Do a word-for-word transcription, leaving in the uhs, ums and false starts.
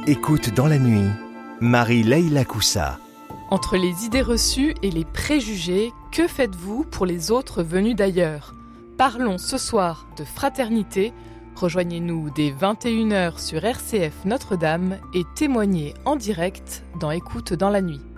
Écoute dans la nuit, Marie-Leila Coussa. Entre les idées reçues et les préjugés, que faites-vous pour les autres venus d'ailleurs ? Parlons ce soir de fraternité. Rejoignez-nous dès vingt et une heures sur R C F Notre-Dame et témoignez en direct dans Écoute dans la nuit.